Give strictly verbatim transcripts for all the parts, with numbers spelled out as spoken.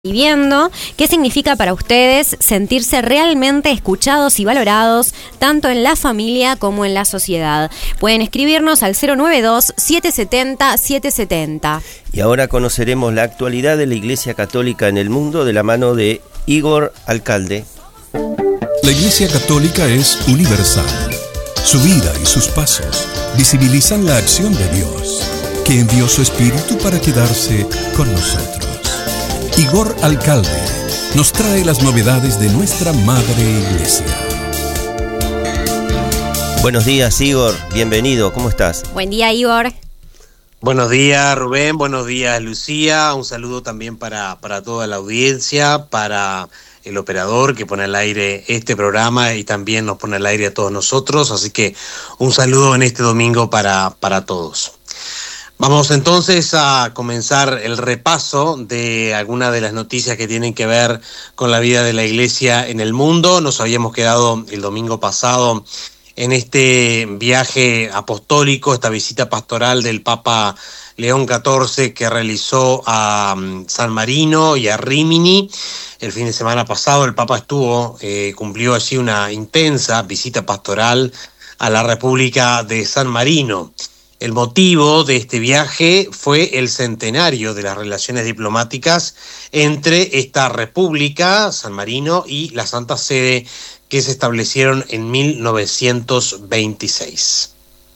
viviendo. ¿Qué significa para ustedes sentirse realmente escuchados y valorados tanto en la familia como en la sociedad? Pueden escribirnos al cero nueve dos, siete siete cero, siete siete cero. Y ahora conoceremos la actualidad de la Iglesia Católica en el mundo de la mano de Igor Alcalde. La Iglesia Católica es universal. Su vida y sus pasos visibilizan la acción de Dios, que envió su Espíritu para quedarse con nosotros. Igor Alcalde nos trae las novedades de nuestra Madre Iglesia. Buenos días, Igor. Bienvenido. ¿Cómo estás? Buen día, Igor. Buenos días, Rubén. Buenos días, Lucía. Un saludo también para, para toda la audiencia, para el operador que pone al aire este programa y también nos pone al aire a todos nosotros. Así que un saludo en este domingo para, para todos. Vamos entonces a comenzar el repaso de algunas de las noticias que tienen que ver con la vida de la Iglesia en el mundo. Nos habíamos quedado el domingo pasado en este viaje apostólico, esta visita pastoral del Papa León catorce que realizó a San Marino y a Rímini. El fin de semana pasado el Papa estuvo, eh, cumplió allí una intensa visita pastoral a la República de San Marino. El motivo de este viaje fue el centenario de las relaciones diplomáticas entre esta república, San Marino, y la Santa Sede, que se establecieron en mil novecientos veintiséis.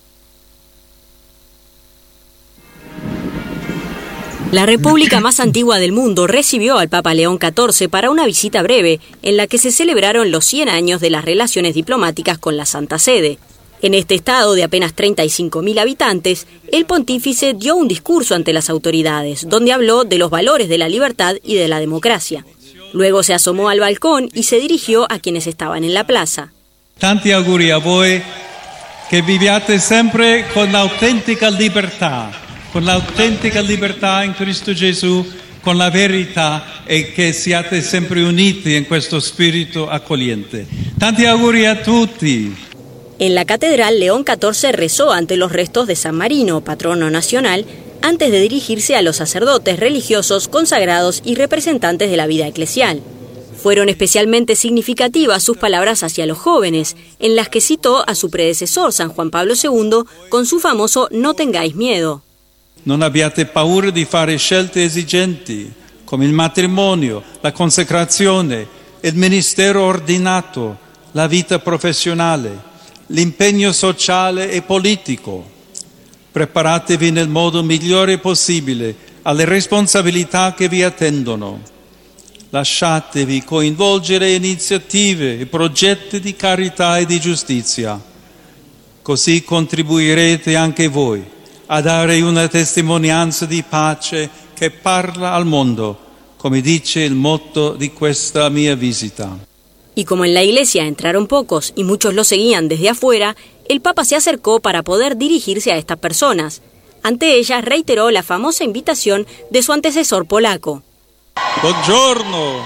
La república más antigua del mundo recibió al Papa León catorce para una visita breve en la que se celebraron los cien años de las relaciones diplomáticas con la Santa Sede. En este estado de apenas treinta y cinco mil habitantes, el pontífice dio un discurso ante las autoridades, donde habló de los valores de la libertad y de la democracia. Luego se asomó al balcón y se dirigió a quienes estaban en la plaza. Tanti auguri a voi, che viviate sempre con l'autentica libertà, con l'autentica libertà in Cristo Gesù, con la verità e che siate sempre uniti in questo spirito accogliente. Tanti auguri a tutti. En la catedral, León catorce rezó ante los restos de San Marino, patrono nacional, antes de dirigirse a los sacerdotes religiosos, consagrados y representantes de la vida eclesial. Fueron especialmente significativas sus palabras hacia los jóvenes, en las que citó a su predecesor, San Juan Pablo segundo, con su famoso «No tengáis miedo». Non abbiate paura di fare scelte esigenti, come il matrimonio, la consacrazione, il ministero ordinato, la vita professionale, l'impegno sociale e politico. Preparatevi nel modo migliore possibile alle responsabilità che vi attendono. Lasciatevi coinvolgere in iniziative e progetti di carità e di giustizia. Così contribuirete anche voi a dare una testimonianza di pace che parla al mondo, come dice il motto di questa mia visita. Y como en la iglesia entraron pocos y muchos lo seguían desde afuera, el Papa se acercó para poder dirigirse a estas personas. Ante ellas reiteró la famosa invitación de su antecesor polaco. Buongiorno!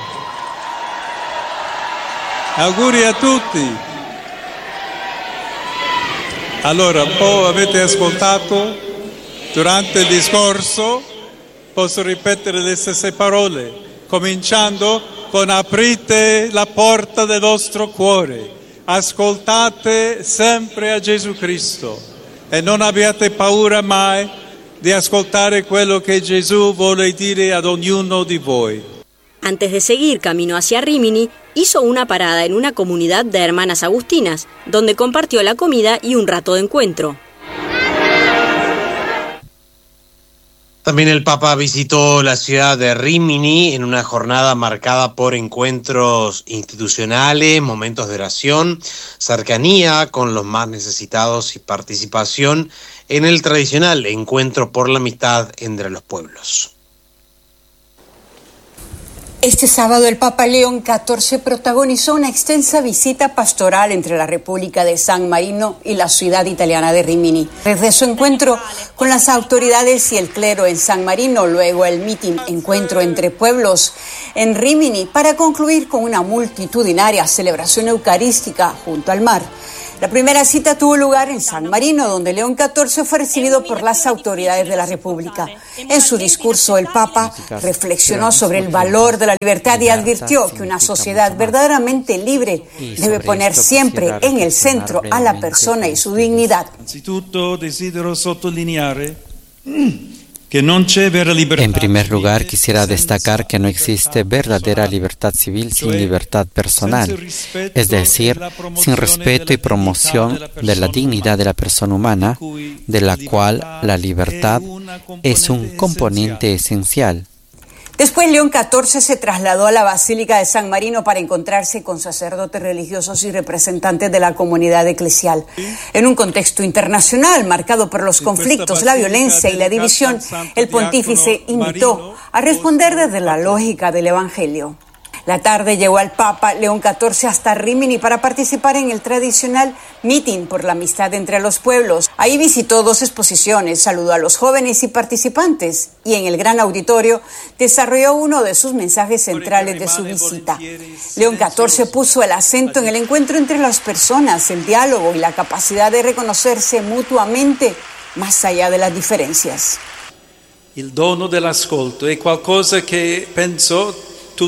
Auguri a tutti! Allora, poi avete ascoltato durante il discorso, posso ripetere le stesse parole, cominciando con aprite la porta del vostro cuore, ascoltate sempre a Gesù Cristo e non abbiate paura mai di ascoltare quello che Gesù vuole dire ad ognuno di voi. Antes de seguir camino hacia Rímini, hizo una parada en una comunidad de hermanas agustinas, donde compartió la comida y un rato de encuentro. También el Papa visitó la ciudad de Rímini en una jornada marcada por encuentros institucionales, momentos de oración, cercanía con los más necesitados y participación en el tradicional encuentro por la amistad entre los pueblos. Este sábado el Papa León catorce protagonizó una extensa visita pastoral entre la República de San Marino y la ciudad italiana de Rímini. Desde su encuentro con las autoridades y el clero en San Marino, luego el mitin Encuentro entre Pueblos en Rímini, para concluir con una multitudinaria celebración eucarística junto al mar. La primera cita tuvo lugar en San Marino, donde León catorce fue recibido por las autoridades de la República. En su discurso, el Papa reflexionó sobre el valor de la libertad y advirtió que una sociedad verdaderamente libre debe poner siempre en el centro a la persona y su dignidad. En primer lugar, quisiera destacar que no existe verdadera libertad civil sin libertad personal, es decir, sin respeto y promoción de la dignidad de la persona humana, de la cual la libertad es un componente esencial. Después, León catorce se trasladó a la Basílica de San Marino para encontrarse con sacerdotes religiosos y representantes de la comunidad eclesial. En un contexto internacional marcado por los conflictos, la violencia y la división, el pontífice invitó a responder desde la lógica del Evangelio. La tarde llevó al Papa León catorce hasta Rímini para participar en el tradicional meeting por la amistad entre los pueblos. Ahí visitó dos exposiciones, saludó a los jóvenes y participantes y en el gran auditorio desarrolló uno de sus mensajes centrales de su visita. León catorce puso el acento en el encuentro entre las personas, el diálogo y la capacidad de reconocerse mutuamente más allá de las diferencias. El dono dell'ascolto è qualcosa che penso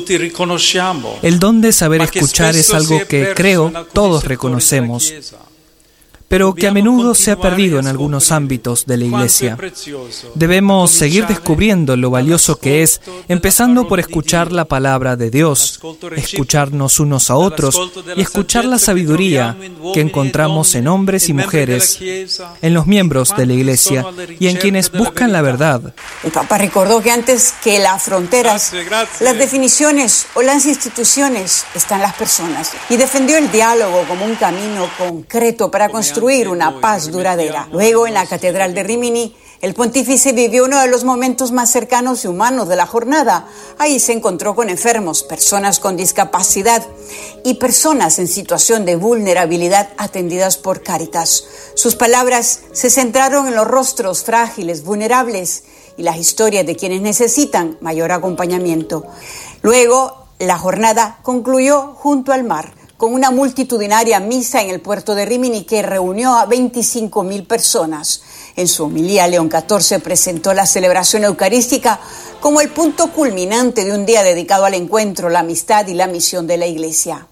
El don de saber escuchar es algo que, creo, todos reconocemos, pero que a menudo se ha perdido en algunos ámbitos de la Iglesia. Debemos seguir descubriendo lo valioso que es, empezando por escuchar la palabra de Dios, escucharnos unos a otros y escuchar la sabiduría que encontramos en hombres y mujeres, en los miembros de la Iglesia y en quienes buscan la verdad. El Papa recordó que antes que las fronteras, las definiciones o las instituciones están las personas y defendió el diálogo como un camino concreto para construir una paz duradera. Luego, en la Catedral de Rímini, el pontífice vivió uno de los momentos más cercanos y humanos de la jornada. Ahí se encontró con enfermos, personas con discapacidad y personas en situación de vulnerabilidad atendidas por Cáritas. Sus palabras se centraron en los rostros frágiles, vulnerables y las historias de quienes necesitan mayor acompañamiento. Luego, la jornada concluyó junto al mar, con una multitudinaria misa en el puerto de Rímini que reunió a veinticinco mil personas. En su homilía, León catorce presentó la celebración eucarística como el punto culminante de un día dedicado al encuentro, la amistad y la misión de la Iglesia.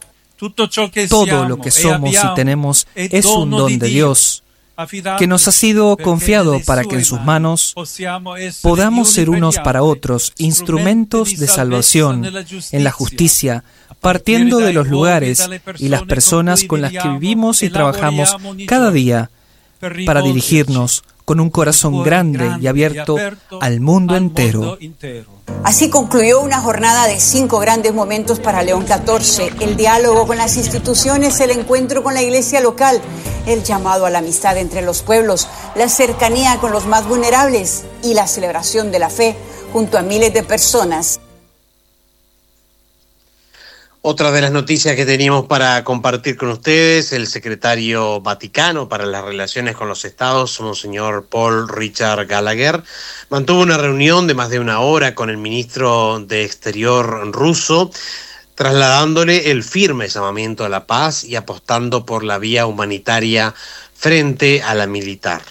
Todo lo que somos y tenemos es un don de Dios, que nos ha sido confiado para que en sus manos podamos ser unos para otros instrumentos de salvación en la justicia, partiendo de los lugares y las personas con las que vivimos y trabajamos cada día para dirigirnos con un corazón grande y abierto al mundo entero. Así concluyó una jornada de cinco grandes momentos para León catorce, el diálogo con las instituciones, el encuentro con la iglesia local, el llamado a la amistad entre los pueblos, la cercanía con los más vulnerables y la celebración de la fe junto a miles de personas. Otra de las noticias que teníamos para compartir con ustedes, el secretario Vaticano para las relaciones con los estados, Monseñor Paul Richard Gallagher, mantuvo una reunión de más de una hora con el ministro de Exterior ruso, trasladándole el firme llamamiento a la paz y apostando por la vía humanitaria frente a la militar.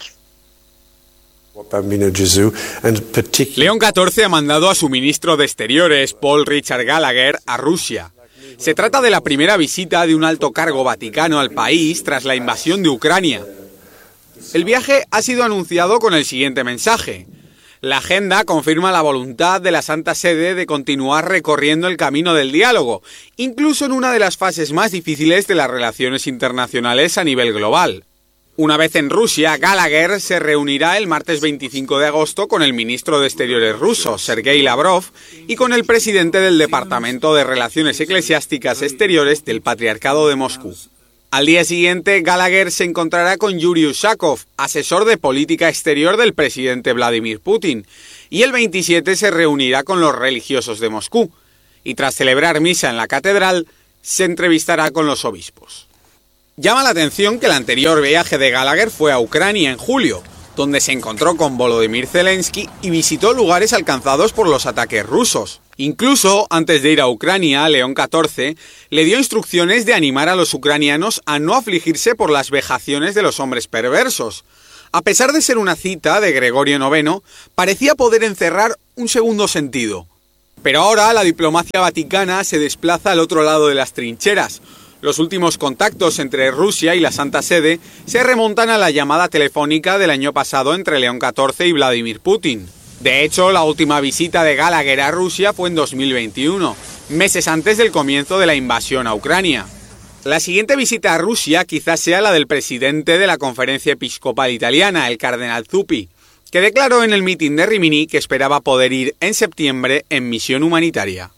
León catorce ha mandado a su ministro de Exteriores, Paul Richard Gallagher, a Rusia. Se trata de la primera visita de un alto cargo vaticano al país tras la invasión de Ucrania. El viaje ha sido anunciado con el siguiente mensaje. La agenda confirma la voluntad de la Santa Sede de continuar recorriendo el camino del diálogo, incluso en una de las fases más difíciles de las relaciones internacionales a nivel global. Una vez en Rusia, Gallagher se reunirá el martes veinticinco de agosto con el ministro de Exteriores ruso, Sergei Lavrov, y con el presidente del Departamento de Relaciones Eclesiásticas Exteriores del Patriarcado de Moscú. Al día siguiente, Gallagher se encontrará con Yuri Ushakov, asesor de política exterior del presidente Vladimir Putin, y el veintisiete se reunirá con los religiosos de Moscú, y tras celebrar misa en la catedral, se entrevistará con los obispos. Llama la atención que el anterior viaje de Gallagher fue a Ucrania en julio, donde se encontró con Volodymyr Zelensky y visitó lugares alcanzados por los ataques rusos. Incluso, antes de ir a Ucrania, León catorce le dio instrucciones de animar a los ucranianos a no afligirse por las vejaciones de los hombres perversos. A pesar de ser una cita de Gregorio noveno, parecía poder encerrar un segundo sentido. Pero ahora la diplomacia vaticana se desplaza al otro lado de las trincheras. Los últimos contactos entre Rusia y la Santa Sede se remontan a la llamada telefónica del año pasado entre León catorce y Vladimir Putin. De hecho, la última visita de Gallagher a Rusia fue en dos mil veintiuno, meses antes del comienzo de la invasión a Ucrania. La siguiente visita a Rusia quizás sea la del presidente de la Conferencia Episcopal Italiana, el cardenal Zuppi, que declaró en el mitin de Rimini que esperaba poder ir en septiembre en misión humanitaria.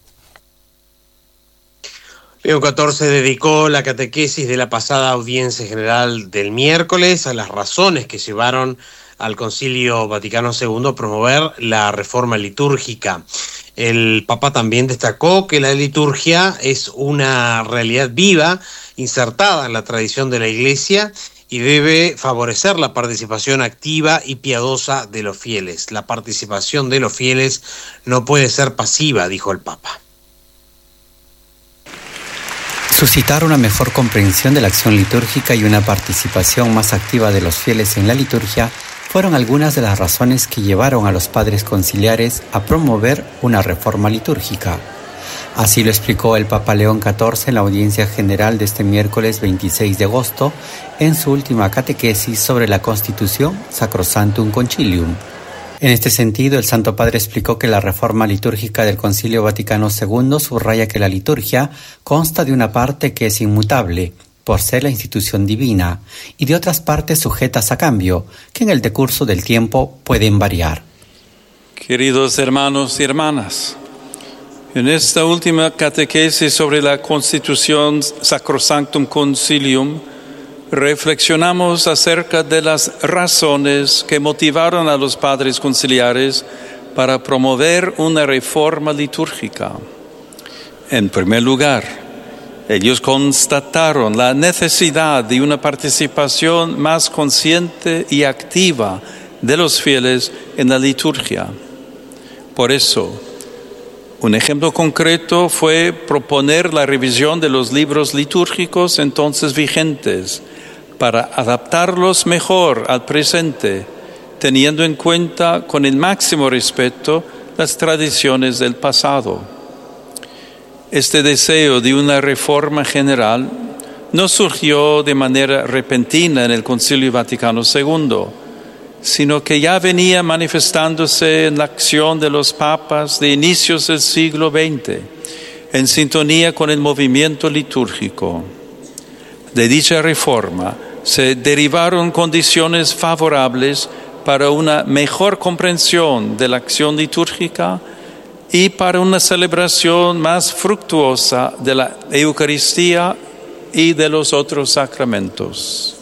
León catorce dedicó la catequesis de la pasada audiencia general del miércoles a las razones que llevaron al Concilio Vaticano segundo a promover la reforma litúrgica. El Papa también destacó que la liturgia es una realidad viva, insertada en la tradición de la Iglesia, y debe favorecer la participación activa y piadosa de los fieles. La participación de los fieles no puede ser pasiva, dijo el Papa. Suscitar una mejor comprensión de la acción litúrgica y una participación más activa de los fieles en la liturgia fueron algunas de las razones que llevaron a los padres conciliares a promover una reforma litúrgica. Así lo explicó el Papa León catorce en la audiencia general de este miércoles veintiséis de agosto en su última catequesis sobre la Constitución Sacrosanctum Concilium. En este sentido, el Santo Padre explicó que la reforma litúrgica del Concilio Vaticano segundo subraya que la liturgia consta de una parte que es inmutable, por ser la institución divina, y de otras partes sujetas a cambio, que en el decurso del tiempo pueden variar. Queridos hermanos y hermanas, en esta última catequesis sobre la Constitución Sacrosanctum Concilium, reflexionamos acerca de las razones que motivaron a los padres conciliares para promover una reforma litúrgica. En primer lugar, ellos constataron la necesidad de una participación más consciente y activa de los fieles en la liturgia. Por eso, un ejemplo concreto fue proponer la revisión de los libros litúrgicos entonces vigentes para adaptarlos mejor al presente, teniendo en cuenta con el máximo respeto las tradiciones del pasado. Este deseo de una reforma general no surgió de manera repentina en el Concilio Vaticano segundo, sino que ya venía manifestándose en la acción de los papas de inicios del siglo veinte, en sintonía con el movimiento litúrgico. De dicha reforma se derivaron condiciones favorables para una mejor comprensión de la acción litúrgica y para una celebración más fructuosa de la Eucaristía y de los otros sacramentos.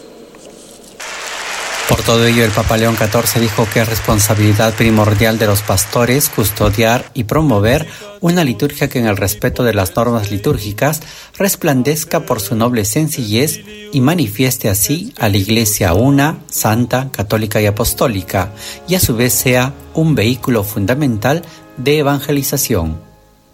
Por todo ello, el Papa León catorce dijo que es responsabilidad primordial de los pastores custodiar y promover una liturgia que en el respeto de las normas litúrgicas resplandezca por su noble sencillez y manifieste así a la Iglesia una, santa, católica y apostólica, y a su vez sea un vehículo fundamental de evangelización.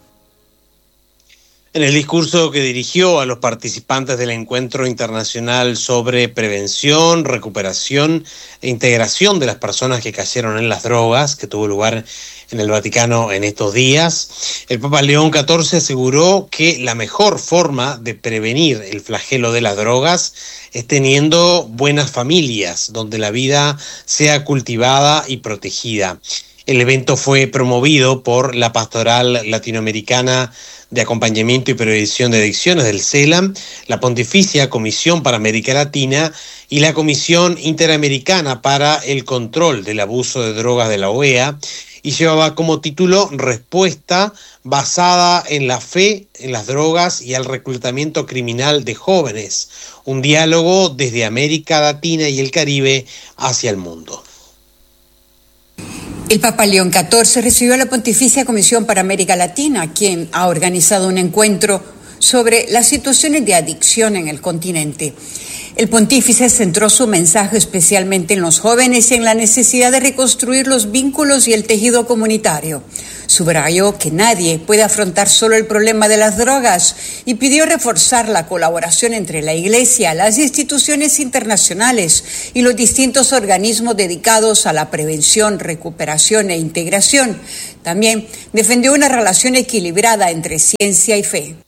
En el discurso que dirigió a los participantes del Encuentro Internacional sobre Prevención, Recuperación e Integración de las Personas que Cayeron en las Drogas, que tuvo lugar en el Vaticano en estos días, el Papa León catorce aseguró que la mejor forma de prevenir el flagelo de las drogas es teniendo buenas familias, donde la vida sea cultivada y protegida. El evento fue promovido por la Pastoral Latinoamericana de Acompañamiento y Prevención de Adicciones del CELAM, la Pontificia Comisión para América Latina y la Comisión Interamericana para el Control del Abuso de Drogas de la O E A, y llevaba como título Respuesta basada en la fe en las drogas y el reclutamiento criminal de jóvenes, un diálogo desde América Latina y el Caribe hacia el mundo. El Papa León catorce recibió a la Pontificia Comisión para América Latina, quien ha organizado un encuentro sobre las situaciones de adicción en el continente. El pontífice centró su mensaje especialmente en los jóvenes y en la necesidad de reconstruir los vínculos y el tejido comunitario. Subrayó que nadie puede afrontar solo el problema de las drogas y pidió reforzar la colaboración entre la Iglesia, las instituciones internacionales y los distintos organismos dedicados a la prevención, recuperación e integración. También defendió una relación equilibrada entre ciencia y fe.